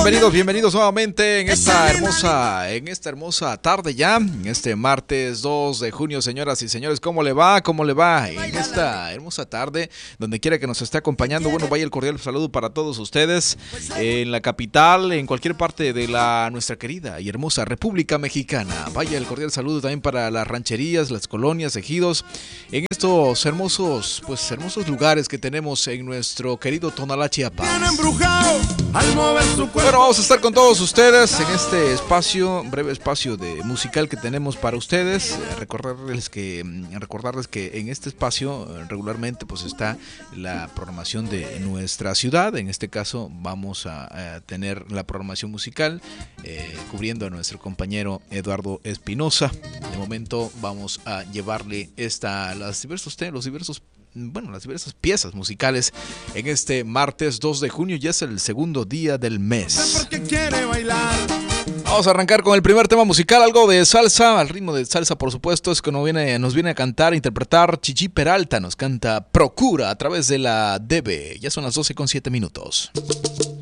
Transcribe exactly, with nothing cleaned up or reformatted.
bienvenidos, bienvenidos nuevamente en esta hermosa, en esta hermosa tarde ya, en este martes dos de junio, señoras y señores, ¿cómo le va? ¿Cómo le va? En esta hermosa tarde, donde quiera que nos esté acompañando, bueno, vaya el cordial saludo para todos ustedes, en la capital, en cualquier parte de la nuestra querida y hermosa República Mexicana. Vaya el cordial saludo también para las rancherías, las colonias, ejidos, en estos hermosos, pues hermosos lugares que tenemos en nuestro querido Tonalá, Chiapas. Bueno, vamos a estar con todos ustedes en este espacio, breve espacio de musical que tenemos para ustedes. Recordarles que, recordarles que en este espacio regularmente pues está la programación de nuestra ciudad. En este caso vamos a, a tener la programación musical eh, cubriendo a nuestro compañero Eduardo Espinosa. De momento vamos a llevarle esta, las diversos, los diversos Bueno, las diversas piezas musicales en este martes dos de junio, ya es el segundo día del mes. Vamos a arrancar con el primer tema musical, algo de salsa, al ritmo de salsa por supuesto, es que nos viene, nos viene a cantar, a interpretar Chichi Peralta, nos canta Procura a través de la D B, ya son las doce con siete minutos.